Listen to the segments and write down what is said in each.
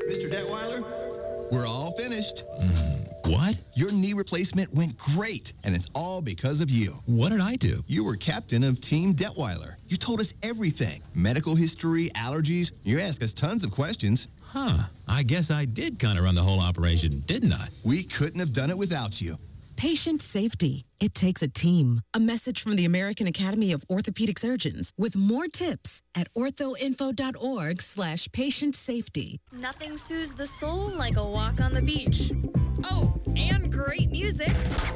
Mr. Detweiler, we're all finished. What? Your knee replacement went great, and it's all because of you. What did I do? You were captain of Team Detweiler. You told us everything. Medical history, allergies. You asked us tons of questions. Huh. I guess I did kind of run the whole operation, didn't I? We couldn't have done it without you. Patient safety. It takes a team. A message from the American Academy of Orthopedic Surgeons with more tips at orthoinfo.org/patient safety. Nothing soothes the soul like a walk on the beach. Oh, and great music.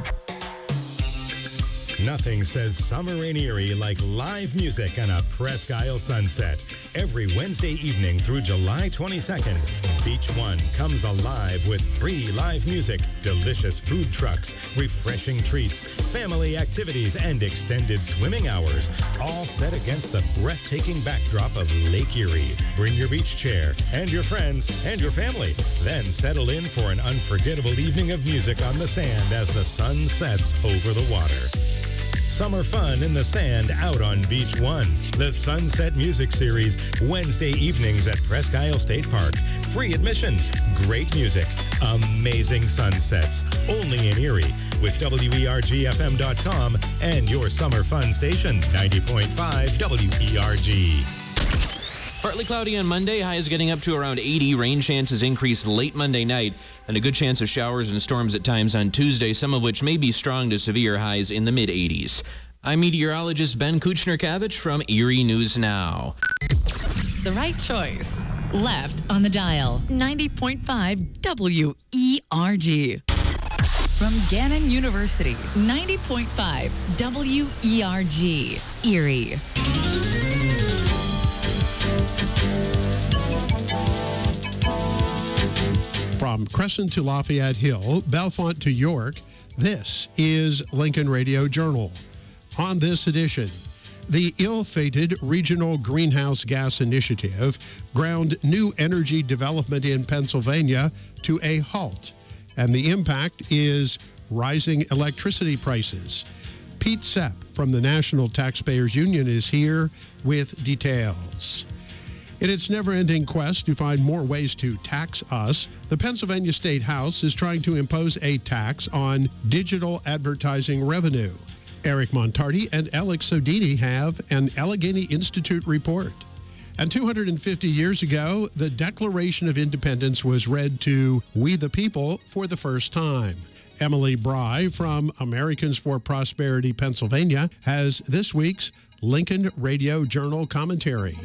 Nothing says summer in Erie like live music on a Presque Isle sunset. Every Wednesday evening through July 22nd, Beach One comes alive with free live music, delicious food trucks, refreshing treats, family activities, and extended swimming hours, all set against the breathtaking backdrop of Lake Erie. Bring your beach chair and your friends and your family. Then settle in for an unforgettable evening of music on the sand as the sun sets over the water. Summer fun in the sand out on Beach One. The Sunset Music Series, Wednesday evenings at Presque Isle State Park. Free admission, great music, amazing sunsets. Only in Erie with WERGFM.com and your summer fun station, 90.5 WERG. Partly cloudy on Monday, highs getting up to around 80. Rain chances increase late Monday night, and a good chance of showers and storms at times on Tuesday, some of which may be strong to severe, highs in the mid-80s. I'm meteorologist Ben Kuchner-Kavich from Erie News Now. The right choice. Left on the dial. 90.5 WERG. From Gannon University. 90.5 WERG. Erie. From Crescent to Lafayette Hill, Bellefonte to York, this is Lincoln Radio Journal. On this edition, the ill-fated Regional Greenhouse Gas Initiative ground new energy development in Pennsylvania to a halt, and the impact is rising electricity prices. Pete Sepp from the National Taxpayers Union is here with details. In its never-ending quest to find more ways to tax us, the Pennsylvania State House is trying to impose a tax on digital advertising revenue. Eric Montardi and Alex Sodini have an Allegheny Institute report. And 250 years ago, the Declaration of Independence was read to We the People for the first time. Emily Bry from Americans for Prosperity, Pennsylvania, has this week's Lincoln Radio Journal commentary.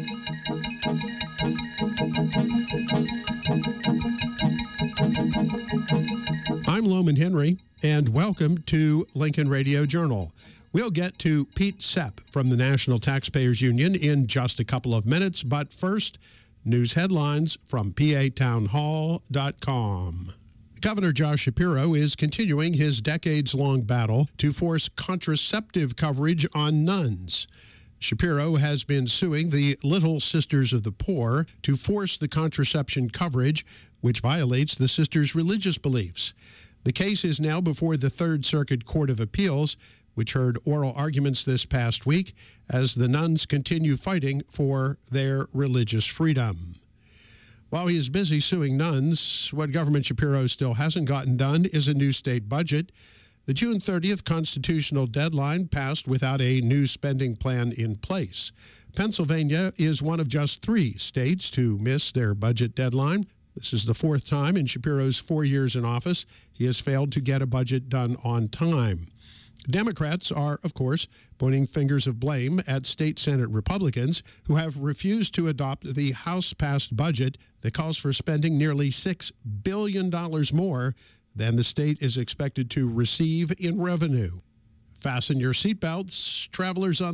I'm Loman Henry, and welcome to Lincoln Radio Journal. We'll get to Pete Sepp from the National Taxpayers Union in just a couple of minutes, but first, news headlines from PATownhall.com. Governor Josh Shapiro is continuing his decades-long battle to force contraceptive coverage on nuns. Shapiro has been suing the Little Sisters of the Poor to force the contraception coverage, which violates the sisters' religious beliefs. The case is now before the Third Circuit Court of Appeals, which heard oral arguments this past week as the nuns continue fighting for their religious freedom. While he is busy suing nuns, what Governor Shapiro still hasn't gotten done is a new state budget. The June 30th constitutional deadline passed without a new spending plan in place. Pennsylvania is one of just 3 states to miss their budget deadline. This is the 4th time in Shapiro's 4 years in office he has failed to get a budget done on time. Democrats are, of course, pointing fingers of blame at state Senate Republicans who have refused to adopt the House-passed budget that calls for spending nearly $6 billion more than the state is expected to receive in revenue. Fasten your seatbelts, travelers on